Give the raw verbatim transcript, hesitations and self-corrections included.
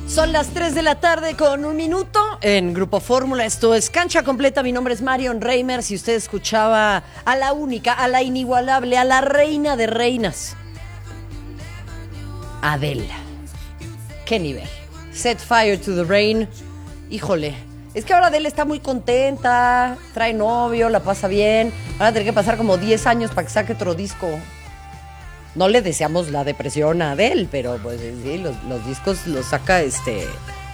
Son las tres de la tarde con un minuto en Grupo Fórmula. Esto es Cancha Completa. Mi nombre es Marion Reimer. Si usted escuchaba a la única, a la inigualable, a la reina de reinas, Adele. ¿Qué nivel? Set fire to the rain. Híjole, es que ahora Adele está muy contenta, trae novio, la pasa bien. Van a tener que pasar como diez años para que saque otro disco. No le deseamos la depresión a Adele, pero pues sí, los, los discos los saca este